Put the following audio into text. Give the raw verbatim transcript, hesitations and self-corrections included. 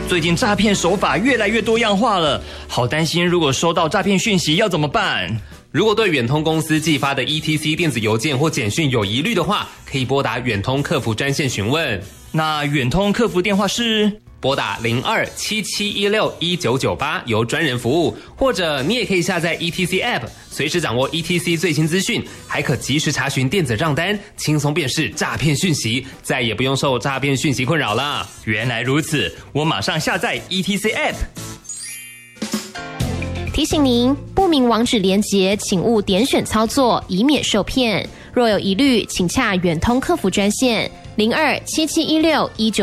最近诈骗手法越来越多样化了，好担心如果收到诈骗讯息要怎么办？ 如果对远通公司寄发的 E T C 电子邮件或简讯有疑虑的话，可以拨打远通客服专线询问。 那远通客服电话是？ 拨打零二七七一六一九九八，由专人服务，或者你也可以下载 E T C App， 随时掌握 E T C 最新资讯，还可及时查询电子账单，轻松辨识诈骗讯息，再也不用受诈骗讯息困扰了。 原来如此，我马上下载 E T C App。 提醒您，不明网址连结，请勿点选操作，以免受骗。若有疑虑，请洽远通客服专线零二七七一六一九。